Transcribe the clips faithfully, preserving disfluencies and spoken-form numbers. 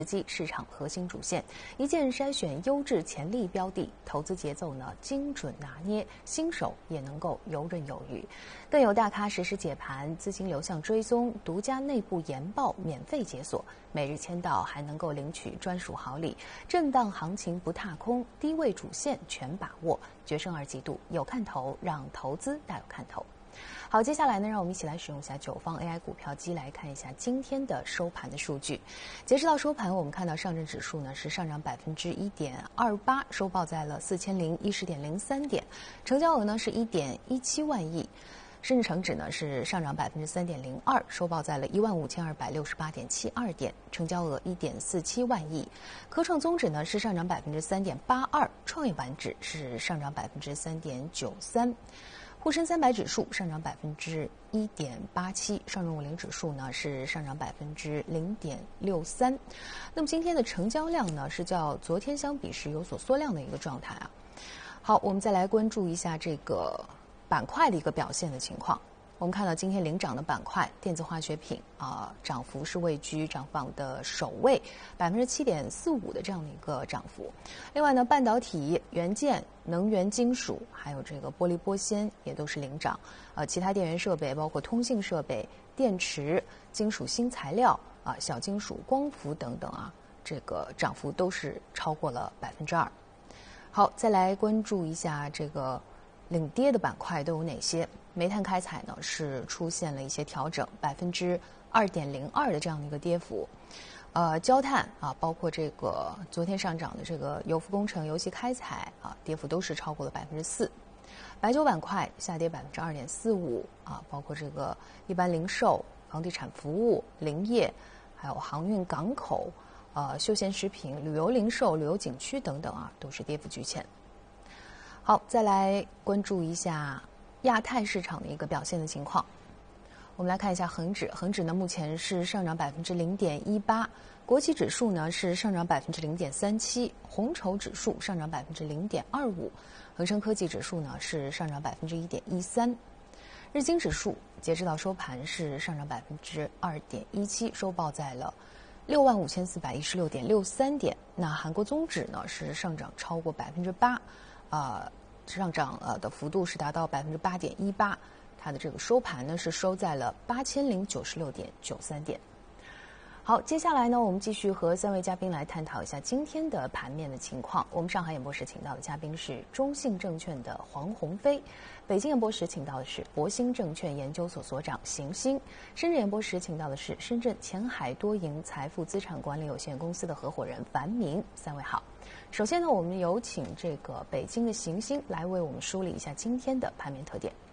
机市场核心主线，一键筛选优质潜力标的，投资节奏呢精准拿捏，新手也能够游刃有余。更有大咖实时解盘、资金流向追踪、独家内部研报免费解锁，每日签到还能够领取专属好礼。震荡行情不踏空，低位主线全把握，决胜二季度有看头，让投资大有看头。好，接下来呢，让我们一起来使用一下九方 A I 股票机来看一下今天的收盘的数据。截止到收盘，我们看到上证指数呢是上涨百分之一点二八，收报在了四千零一十点零三点，成交额呢是一点一七万亿。深圳成指呢是上涨百分之三点零二，收报在了一万五千二百六十八点七二点，成交额一点四七万亿。科创综指呢是上涨百分之三点八二，创业板指是上涨百分之三点九三。沪深三百指数上涨百分之一点八七，上证五零指数呢是上涨百分之零点六三。那么今天的成交量呢是较昨天相比是有所缩量的一个状态啊。好，我们再来关注一下这个板块的一个表现的情况。我们看到今天领涨的板块，电子化学品啊、呃，涨幅是位居涨榜的首位，百分之七点四五的这样的一个涨幅。另外呢，半导体、元件、能源、金属，还有这个玻璃玻纤也都是领涨。呃，其他电源设备，包括通信设备、电池、金属新材料啊、小金属、光伏等等啊，这个涨幅都是超过了百分之二。好，再来关注一下这个领跌的板块都有哪些？煤炭开采呢是出现了一些调整，百分之二点零二的这样的一个跌幅。呃，焦炭啊，包括这个昨天上涨的这个油服工程、油气开采啊，跌幅都是超过了百分之四。白酒板块下跌百分之二点四五啊，包括这个一般零售、房地产服务、林业，还有航运港口、呃休闲食品、旅游零售、旅游景区等等啊，都是跌幅居前。好，再来关注一下亚太市场的一个表现的情况。我们来看一下恒指，恒指呢目前是上涨百分之零点一八，国企指数呢是上涨百分之零点三七，红筹指数上涨百分之零点二五，恒生科技指数呢是上涨百分之一点一三，日经指数截止到收盘是上涨百分之二点一七，收报在了六万五千四百一十六点六三点。那韩国综指呢是上涨超过百分之八。呃，上涨呃的幅度是达到百分之八点一八，它的这个收盘呢是收在了八千零九十六点九三点。好，接下来呢，我们继续和三位嘉宾来探讨一下今天的盘面的情况。我们上海演播室请到的嘉宾是中信证券的黄鸿飞，北京演播室请到的是博兴证券研究所所长邢鑫，深圳演播室请到的是深圳前海多盈财富资产管理有限公司的合伙人樊明。三位好。首先呢，我们有请这个北京的邢鑫来为我们梳理一下今天的盘面特点。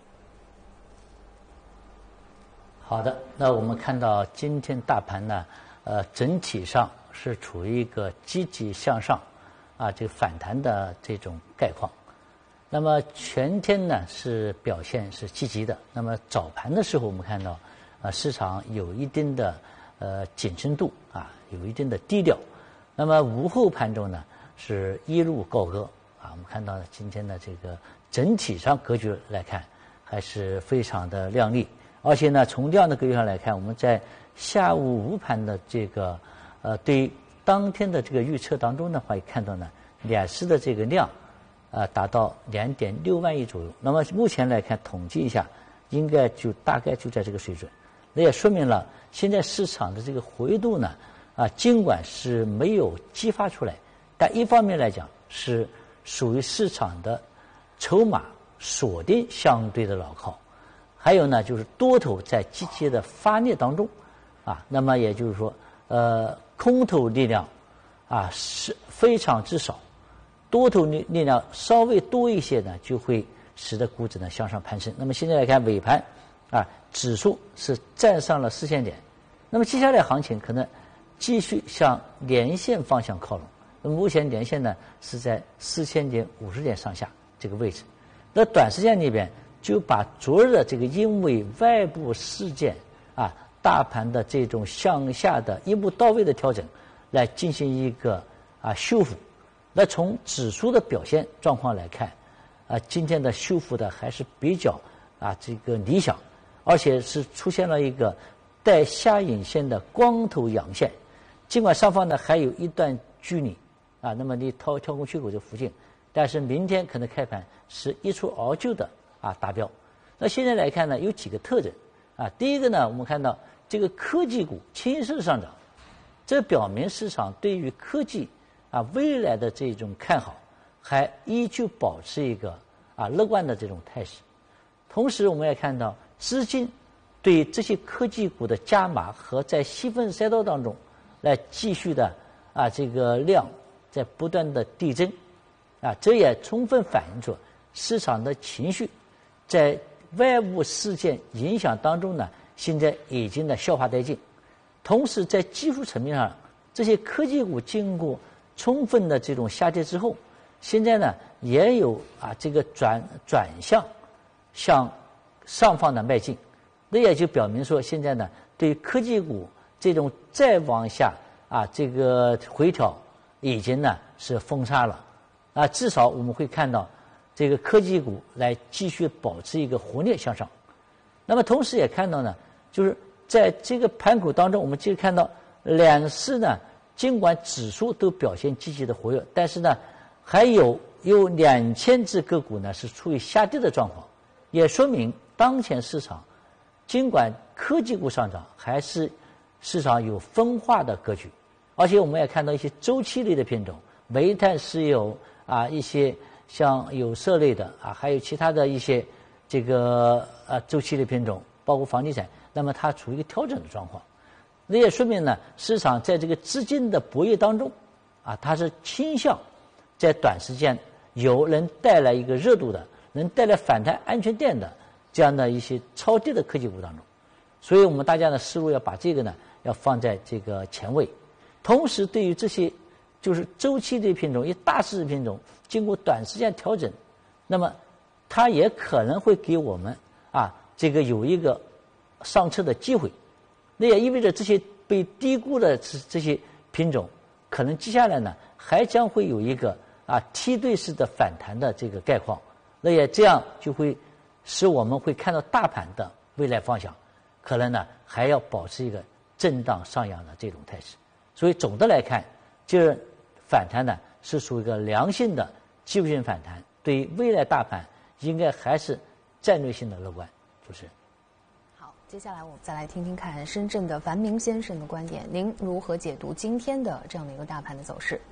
好的，那我们看到今天大盘呢，呃，整体上是处于一个积极向上，啊，这个反弹的这种概况。那么全天呢是表现是积极的。那么早盘的时候，我们看到，呃，市场有一定的呃谨慎度啊，有一定的低调。那么午后盘中呢是一路高歌啊，我们看到今天的这个整体上格局来看还是非常的亮丽。而且呢，从量的格局上来看，我们在下午午盘的这个呃对当天的这个预测当中的话，也看到呢，两市的这个量呃达到两点六万亿左右。那么目前来看，统计一下，应该就大概就在这个水准。那也说明了现在市场的这个活跃度呢，啊，尽管是没有激发出来，但一方面来讲是属于市场的筹码锁定相对的牢靠。还有呢，就是多头在积极的发力当中，啊，那么也就是说，呃，空头力量啊是非常之少，多头力力量稍微多一些呢，就会使得股指呢向上攀升。那么现在来看尾盘，啊，指数是站上了四千点，那么接下来行情可能继续向连线方向靠拢。那么目前连线呢是在四千点五十点上下这个位置，那短时间里边。就把昨日的这个因为外部事件啊，大盘的这种向下的一步到位的调整，来进行一个啊修复。那从指数的表现状况来看，啊，今天的修复的还是比较啊这个理想，而且是出现了一个带下影线的光头阳线， 尽管上方呢还有一段距离啊，那么离跳跳空缺口这附近，但是明天可能开盘是一出而就的啊达标。那现在来看呢，有几个特征啊。第一个呢，我们看到这个科技股清一色上涨，这表明市场对于科技啊未来的这种看好，还依旧保持一个啊乐观的这种态势。同时，我们也看到资金对这些科技股的加码和在细分赛道当中来继续的啊这个量在不断的递增，啊，这也充分反映出市场的情绪在外部事件影响当中呢，现在已经呢消化殆尽。同时，在技术层面上，这些科技股经过充分的这种下跌之后，现在呢也有啊这个转转向向上方的迈进，那也就表明说，现在呢对科技股这种再往下啊这个回调已经呢是封杀了啊，至少我们会看到这个科技股来继续保持一个活力向上。那么同时也看到呢，就是在这个盘口当中，我们继续看到两市呢，尽管指数都表现积极的活跃，但是呢，还有有两千只个股呢是处于下跌的状况，也说明当前市场尽管科技股上涨，还是市场有分化的格局。而且我们也看到一些周期类的品种，煤炭、石油啊，一些像有色类的啊，还有其他的一些这个呃周期类品种，包括房地产，那么它处于一个调整的状况。那也说明呢，市场在这个资金的博弈当中啊，它是倾向在短时间有能带来一个热度的，能带来反弹安全垫的这样的一些超跌的科技股当中。所以我们大家的思路要把这个呢要放在这个前位。同时，对于这些就是周期类品种、一大市值品种，经过短时间调整，那么它也可能会给我们啊这个有一个上车的机会。那也意味着这些被低估的这这些品种，可能接下来呢还将会有一个啊梯队式的反弹的这个概况。那也这样就会使我们会看到大盘的未来方向，可能呢还要保持一个震荡上扬的这种态势。所以总的来看，这反弹呢是属于一个良性的技术性反弹，对于未来大盘应该还是战略性的乐观。主持人。 好，接下来我们再来听听看深圳的樊明先生的观点，您如何解读今天的这样的一个大盘的走势？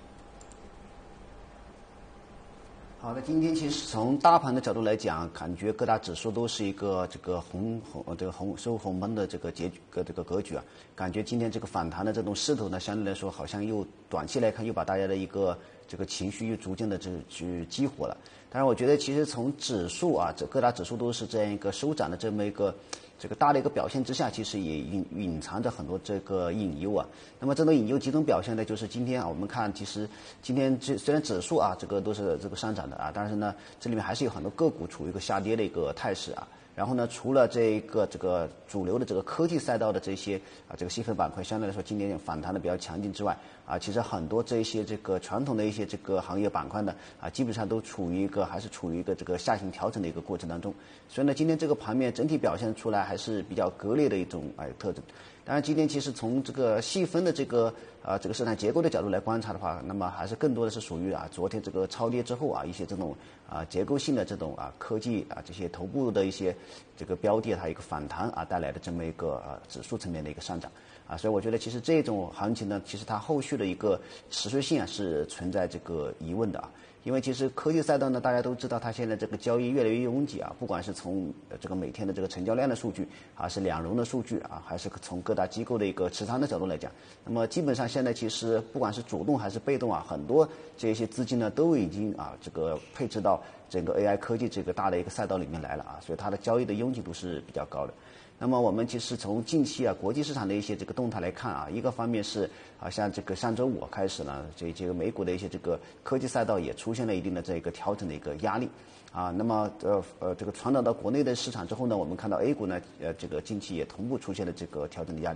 好的，今天其实从大盘的角度来讲，感觉各大指数都是一个这个红红这个红收红盘的这个结局个这个格局啊。感觉今天这个反弹的这种势头呢，相对来说好像又短期来看又把大家的一个这个情绪又逐渐的这去激活了。当然，我觉得其实从指数啊，这各大指数都是这样一个收涨的这么一个这个大的一个表现之下，其实也隐隐藏着很多这个隐忧啊。那么这种隐忧集中表现呢，就是今天啊，我们看其实今天这虽然指数啊这个都是这个上涨的啊，但是呢这里面还是有很多个股处于一个下跌的一个态势啊。然后呢，除了这个这个主流的这个科技赛道的这些啊这个细分板块相对来说今年反弹的比较强劲之外啊，其实很多这些这个传统的一些这个行业板块呢啊，基本上都处于一个还是处于一个这个下行调整的一个过程当中。所以呢，今天这个盘面整体表现出来还是比较割裂的一种哎特征。当然，今天其实从这个细分的这个啊这个市场结构的角度来观察的话，那么还是更多的是属于啊昨天这个超跌之后啊一些这种啊结构性的这种啊科技啊这些头部的一些这个标的它一个反弹啊带来的这么一个啊指数层面的一个上涨啊，所以我觉得其实这种行情呢，其实它后续的一个持续性啊是存在这个疑问的啊。因为其实科技赛道呢，大家都知道它现在这个交易越来越拥挤啊，不管是从这个每天的这个成交量的数据，还是两融的数据啊，还是从各大机构的一个持仓的角度来讲，那么基本上现在其实不管是主动还是被动啊，很多这些资金呢都已经啊这个配置到整个 A I 科技这个大的一个赛道里面来了啊，所以它的交易的拥挤度是比较高的。那么我们其实从近期啊国际市场的一些这个动态来看啊，一个方面是啊像这个上周五开始呢，这这个美股的一些这个科技赛道也出现了一定的这个调整的一个压力啊。那么呃呃这个传导到国内的市场之后呢，我们看到 A 股呢呃这个近期也同步出现了这个调整的压力。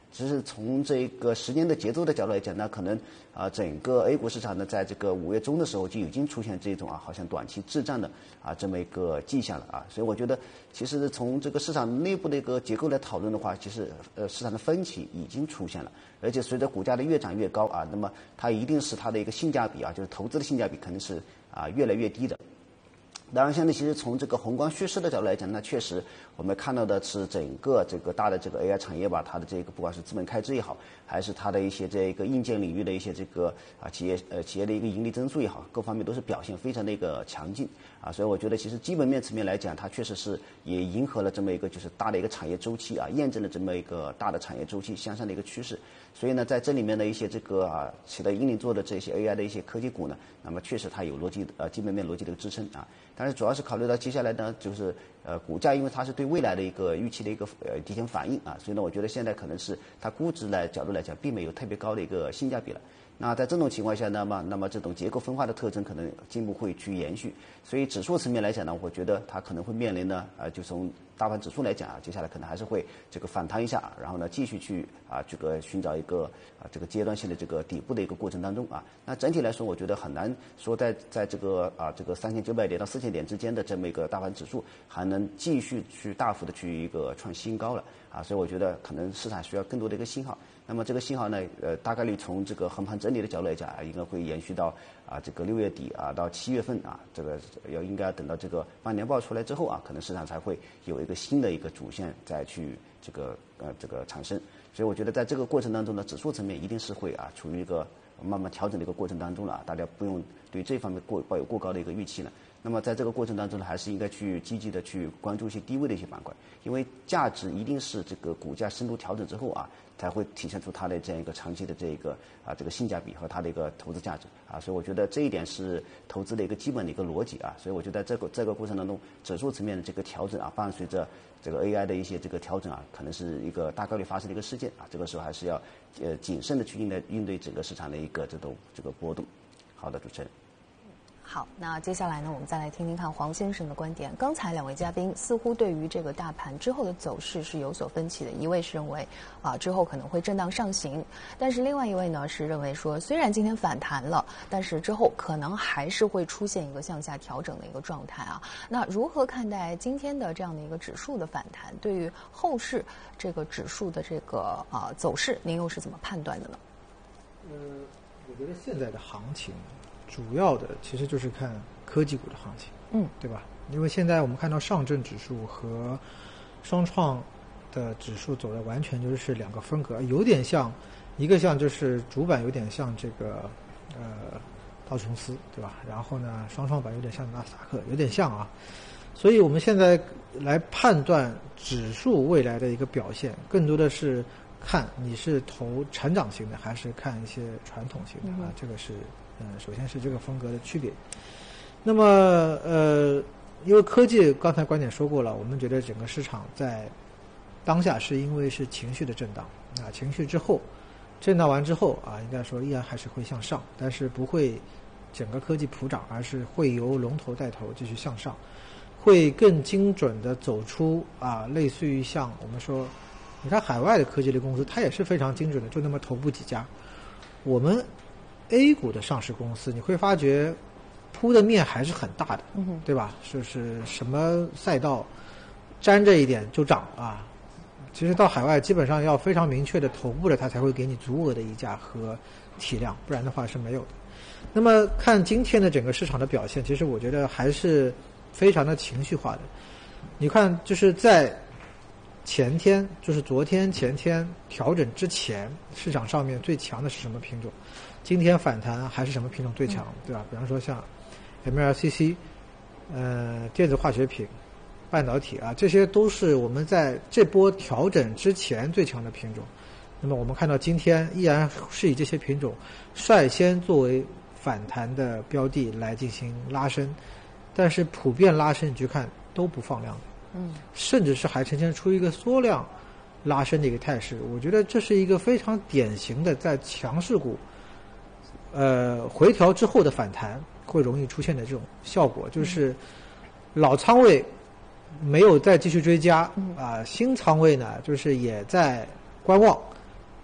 只是从这个时间的节奏的角度来讲呢，可能啊、呃、整个 A 股市场呢，在这个五月中的时候就已经出现这种啊好像短期滞胀的啊这么一个迹象了啊，所以我觉得其实从这个市场内部的一个结构来讨论的话，其实呃市场的分歧已经出现了，而且随着股价的越涨越高啊，那么它一定是它的一个性价比啊，就是投资的性价比肯定是啊越来越低的。当然，现在其实从这个宏观叙事的角度来讲，那确实我们看到的是整个这个大的这个 A I 产业吧，它的这个不管是资本开支也好，还是它的一些这个硬件领域的一些这个啊企业呃企业的一个盈利增速也好，各方面都是表现非常的一个强劲啊，所以我觉得其实基本面层面来讲，它确实是也迎合了这么一个就是大的一个产业周期啊，验证了这么一个大的产业周期向上的一个趋势。所以呢，在这里面的一些这个啊起到引领作的这些 A I 的一些科技股呢，那么确实它有逻辑呃基本面逻辑的一个支撑啊。但是主要是考虑到接下来呢，就是呃股价，因为它是对未来的一个预期的一个呃提前反应啊，所以呢，我觉得现在可能是它估值来角度来讲，并没有特别高的一个性价比了。那在这种情况下，那么那么这种结构分化的特征可能进一步会去延续，所以指数层面来讲呢，我觉得它可能会面临呢，呃，就从大盘指数来讲啊，接下来可能还是会这个反弹一下，然后呢继续去啊这个寻找一个啊这个阶段性的这个底部的一个过程当中啊。那整体来说，我觉得很难说在在这个啊这个三千九百点到四千点之间的这么一个大盘指数还能继续去大幅的去一个创新高了啊，所以我觉得可能市场需要更多的一个信号。那么这个信号呢，呃，大概率从这个横盘整理的角度来讲啊，应该会延续到啊这个六月底啊到七月份啊，这个要应该要等到这个半年报出来之后啊，可能市场才会有一个新的一个主线再去这个呃这个产生。所以我觉得在这个过程当中呢，指数层面一定是会啊处于一个慢慢调整的一个过程当中了，大家不用对这方面过抱有过高的一个预期了。那么在这个过程当中呢，还是应该去积极的去关注一些低位的一些板块，因为价值一定是这个股价深度调整之后啊，才会体现出它的这样一个长期的这个啊这个性价比和它的一个投资价值啊，所以我觉得这一点是投资的一个基本的一个逻辑啊，所以我觉得这个这个过程当中，指数层面的这个调整啊，伴随着这个 A I 的一些这个调整啊，可能是一个大概率发生的一个事件啊，这个时候还是要呃谨慎的去应对应对整个市场的一个这种这个波动。好的，主持人。 好，那接下来呢，我们再来听听看黄先生的观点。刚才两位嘉宾似乎对于这个大盘之后的走势是有所分歧的，一位是认为啊之后可能会震荡上行，但是另外一位呢是认为说，虽然今天反弹了，但是之后可能还是会出现一个向下调整的一个状态啊。那如何看待今天的这样的一个指数的反弹？对于后市这个指数的这个啊走势，您又是怎么判断的呢？ 呃，我觉得现在的行情主要的其实就是看科技股的行情， 嗯， 对吧？因为现在我们看到上证指数和双创的指数走的完全就是两个风格，有点像，一个像就是主板有点像这个呃道琼斯，对吧？然后呢，双创板有点像纳斯达克，有点像啊。所以我们现在来判断指数未来的一个表现，更多的是看你是投成长型的，还是看一些传统型的啊，这个是。嗯，首先是这个风格的区别。那么，呃，因为科技刚才观点说过了，我们觉得整个市场在当下是因为是情绪的震荡啊，情绪之后，震荡完之后啊，应该说依然还是会向上，但是不会整个科技普涨，而是会由龙头带头继续向上，会更精准的走出啊，类似于像我们说，你看海外的科技类公司，它也是非常精准的，就那么头部几家，我们。A 股的上市公司，你会发觉铺的面还是很大的， 嗯， 对吧？就是什么赛道沾着一点就涨啊。其实到海外基本上要非常明确的头部的，它才会给你足额的溢价和体量，不然的话是没有的。那么看今天的整个市场的表现，其实我觉得还是非常的情绪化的。你看，就是在前天，就是昨天前天调整之前，市场上面最强的是什么品种？今天反弹还是什么品种最强，对吧？比方说像 M L C C， 呃，电子化学品、半导体啊，这些都是我们在这波调整之前最强的品种。那么我们看到今天依然是以这些品种率先作为反弹的标的来进行拉升，但是普遍拉升你去看都不放量的， 嗯， 甚至是还呈现出一个缩量拉升的一个态势。我觉得这是一个非常典型的在强势股。呃，回调之后的反弹会容易出现的这种效果，就是老仓位没有再继续追加啊、呃，新仓位呢就是也在观望，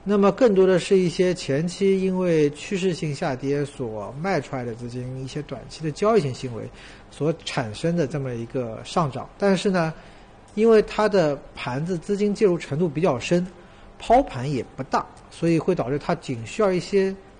那么更多的是一些前期因为趋势性下跌所卖出来的资金，一些短期的交易性行为所产生的这么一个上涨。但是呢，因为它的盘子资金介入程度比较深，抛盘也不大，所以会导致它仅需要一些